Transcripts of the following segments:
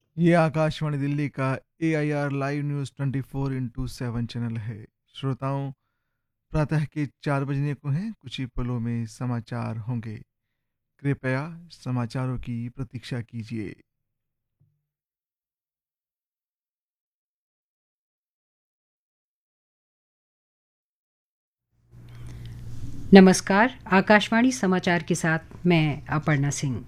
ये आकाशवाणी दिल्ली का AIR live news 24/7 channel है। श्रोताओं, प्रातः के 4 बजने को हैं, कुछ ही पलों में समाचार होंगे। कृपया समाचारों की प्रतीक्षा कीजिए। नमस्कार। आकाशवाणी समाचार के साथ मैं अपर्णा सिंह।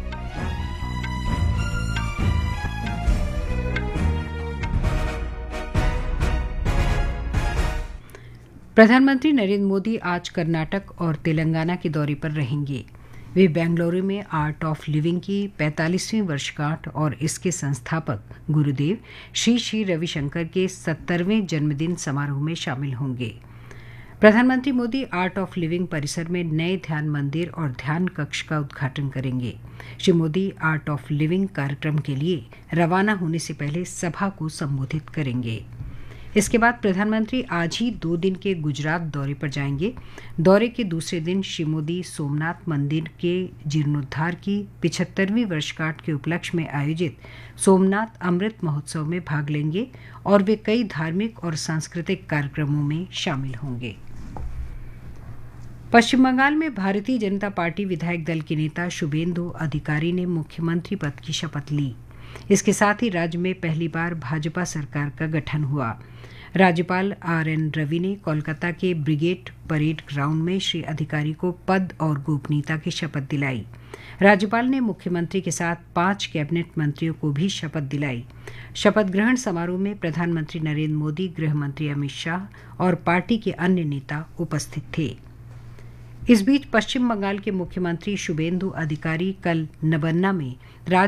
प्रधानमंत्री नरेंद्र मोदी आज कर्नाटक और तेलंगाना के दौरे पर रहेंगे। वे बेंगलुरु में आर्ट ऑफ लिविंग की 45वीं वर्षगांठ और इसके संस्थापक गुरुदेव श्री श्री रविशंकर के 70वें जन्मदिन समारोह में शामिल होंगे। प्रधानमंत्री मोदी आर्ट ऑफ लिविंग परिसर में नए ध्यान मंदिर और ध्यान कक्ष का उद्घाटन करेंगे। Shri Modi art of living कार्यक्रम के लिए रवाना होने से पहले सभा को संबोधित करेंगे। इसके बाद प्रधानमंत्री आज ही 2 दिन के गुजरात दौरे पर जाएंगे। दौरे के दूसरे दिन श्री मोदी सोमनाथ मंदिर के जीर्णोद्धार की 75वीं वर्षगांठ के उपलक्ष्य में आयोजित सोमनाथ अमृत महोत्सव में भाग लेंगे और वे कई धार्मिक और सांस्कृतिक कार्यक्रमों में शामिल होंगे। पश्चिम बंगाल में भारतीय जनता पार्टी विधायक दल के नेता शुभेंदु अधिकारी ने मुख्यमंत्री पद की शपथ ली। इसके साथ ही राज्य में पहली बार भाजपा सरकार का गठन हुआ। राज्यपाल RN रवि ने कोलकाता के ब्रिगेड परेड ग्राउंड में श्री अधिकारी को पद और गोपनीयता की शपथ दिलाई। राज्यपाल ने मुख्यमंत्री के साथ 5 कैबिनेट मंत्रियों को भी शपथ दिलाई। शपथ ग्रहण समारोह में प्रधानमंत्री नरेंद्र मोदी, गृह मंत्री अमित शाह और पार्टी के अन्य नेता उपस्थित थे। इस बीच पश्चिम बंगाल के मुख्यमंत्री शुभेंदु अधिकारी कल नबन्ना में